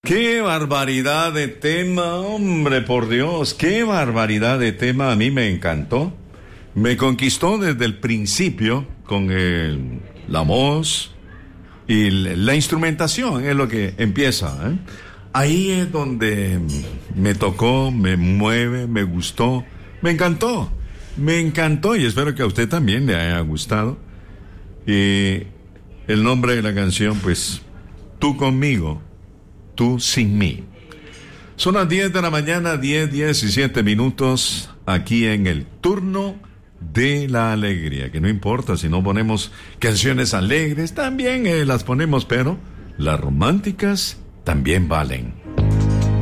Qué barbaridad de tema, hombre, por Dios, qué barbaridad de tema. A mí me encantó. Me conquistó desde el principio con la voz y la instrumentación, es lo que empieza, ¿eh? Ahí es donde me tocó, me mueve, me gustó, me encantó y espero que a usted también le haya gustado. Y el nombre de la canción, pues, Tú conmigo, tú sin mí. Son las 10 de la mañana, 17 minutos, aquí en el turno de la alegría, que no importa si no ponemos canciones alegres, también las ponemos, pero las románticas también valen.